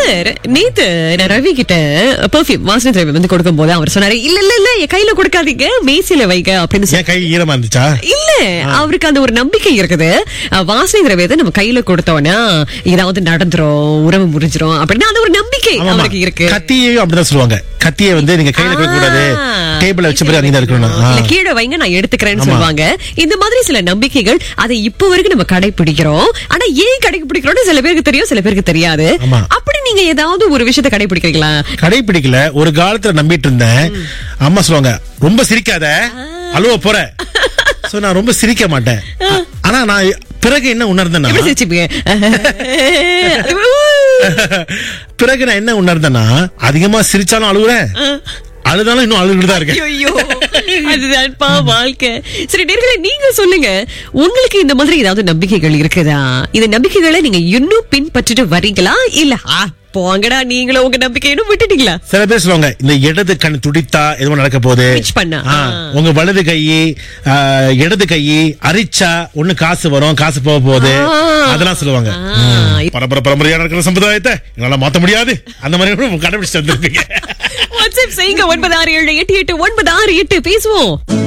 நேத்து நான் ரவி கிட்ட பெர்ஃபியூம் வாசனை திரவியம் வந்து கொடுக்கும் போது அவர் சொன்னாரு, இல்ல இல்ல இல்ல என் கையில கொடுக்காதீங்க, மேசில வைங்க அப்படின்னு என் கை ஈரமா இருந்துச்சா? இல்ல, அவருக்கு அந்த ஒரு நம்பிக்கை இருக்குது. வாசனை திரவியத்தை நம்ம கையில கொடுத்தோம்னா ஏதாவது நடந்துரும், உறவு முறிஞ்சிரும் அப்படின்னு அது ஒரு நம்பிக்கை அவருக்கு இருக்கு. கத்தியையும் அப்படிதான் சொல்லுவாங்க. கத்தியை வந்து நீங்க கையில கொடுக்க கூடாது, டேபிள்ல வச்ச பிறகு அங்க இருக்கணும், கீழே வைங்க நான் எடுத்துக்கிறேன்னு சொல்லுவாங்க. இந்த மாதிரி சில நம்பிக்கைகள் அதை இப்ப வரைக்கும் நம்ம கடைபிடிக்கிறோம். ஆனா ஏன் கடைபிடிக்கிறோம்னு சில பேருக்கு தெரியும், சில பேருக்கு தெரியாது. அப்படி நீங்க ஏதாவது ஒரு விஷயத்தை கடைபிடிக்கிறீங்களா? கடைபிடிக்கல. ஒரு காலத்துல நம்பிட்டு இருந்தேன். அம்மா சொல்லுவாங்க, ரொம்ப சிரிக்காத, அழுவ போற. சோ நான் ரொம்ப சிரிக்க மாட்டேன். ஆனா நான் பிறகு என்ன உணர்ந்தேன்னா, பிறகு நான் என்ன உணர்ந்தேன்னா, அதிகமா சிரிச்சாலும் அழுகுறேன், அழுதாலும் இன்னும் அழுகுறதா இருக்கேன். அதுதான்ப்பா வாழ்க்கை. சரி நேர்களே, நீங்க சொல்லுங்க, உங்களுக்கு இந்த மாதிரி ஏதாவது நம்பிக்கைகள் இருக்குதா? இந்த நம்பிக்கைகளை நீங்க இன்னும் பின்பற்றிட்டு வரீங்களா, இல்ல போங்கடா நீங்களும் உங்க நம்பிக்கையும் விட்டுட்டீங்களா? சில பேர் சொல்லுவாங்க, இந்த இடது கண் துடித்தா எதுவும் நடக்க போகுது, உங்க வலது கையை இடது கையை அரிச்சா ஒண்ணு காசு வரும், காசு போக போகுது, அதெல்லாம் சொல்லுவாங்க. பரம்பரையா நடக்கிற சம்பிரதாயத்தை என்னால மாத்த முடியாது, அந்த மாதிரி கடைபிடிச்சு வந்திருப்பீங்க. வாட்ஸ்அப் செய்யுங்க 96788968 பேசுவோம்.